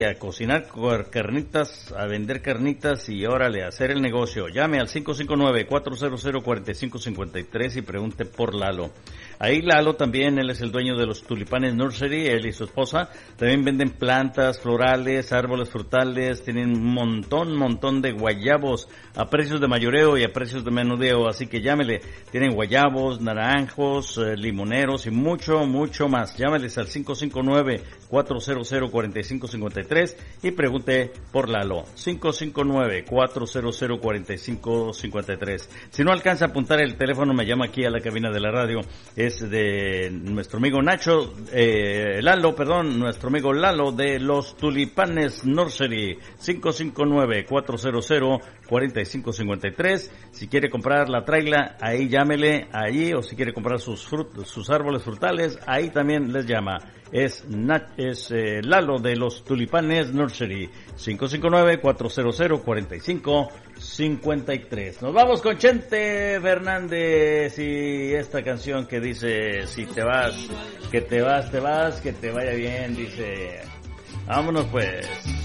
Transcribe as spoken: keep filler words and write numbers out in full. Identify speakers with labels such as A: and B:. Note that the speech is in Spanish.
A: a cocinar carnitas, a vender carnitas y órale, a hacer el negocio. Llame al cinco cinco nueve, cuatro cero cero, cuatro cinco cinco tres y pregunte por Lalo. Ahí Lalo también, él es el dueño de los Tulipanes Nursery, él y su esposa. También venden plantas, florales, árboles frutales, tienen un montón, montón de guayabos a precios de mayoreo y a precios de menudeo, así que llámele. Tienen guayabos, naranjos, eh, limoneros y mucho, mucho más. Llámeles al cinco cinco nueve, cuatro cero cero, cuatro cinco cinco tres y pregunte por Lalo. cinco cinco nueve, cuatro cero cero, cuatro cinco cinco tres. Si no alcanza a apuntar el teléfono, me llama aquí a la cabina de la radio. Es de nuestro amigo Nacho, eh, Lalo, perdón, nuestro amigo Lalo de los Tulipanes Nursery. cinco cinco nueve, cuatro cero cero, cuatro cinco cinco tres. Si quiere comprar la traila, ahí llámele allí, o si quiere comprar sus frut- sus árboles frutales, ahí también les llama. Es, Nach- es eh, Lalo de los Tulipanes Nursery. cinco cinco nueve, cuatro cero cero, cuatro cinco cinco tres. Nos vamos con Chente Fernández y esta canción que dice: si te vas, que te vas, te vas, que te vaya bien, dice. Vámonos pues.